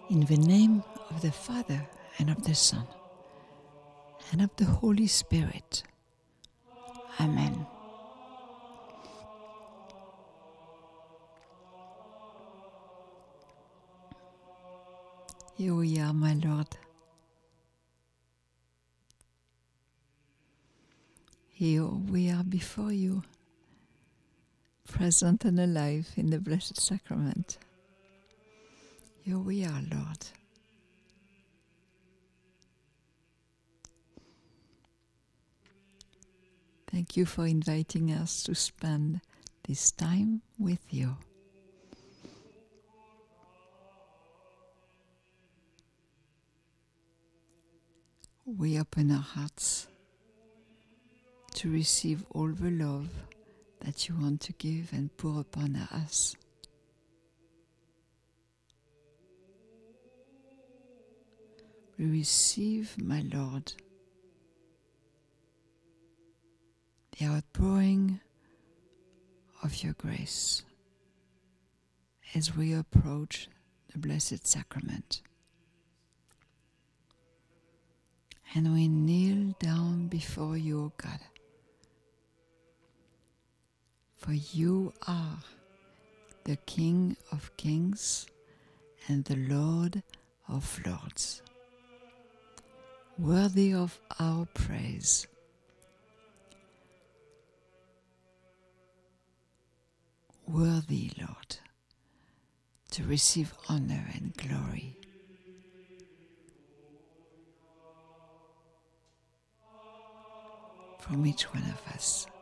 In the name of the Father, and of the Son, and of the Holy Spirit. Amen. Here we are, my Lord. Here we are before you, present and alive in the Blessed Sacrament. Here we are, Lord. Thank you for inviting us to spend this time with you. We open our hearts to receive all the love that you want to give and pour upon us. We receive, my Lord, the outpouring of your grace as we approach the Blessed Sacrament. And we kneel down before you, O God, for you are the King of Kings and the Lord of Lords, worthy of our praise. Worthy, Lord, to receive honor and glory. From each one of us.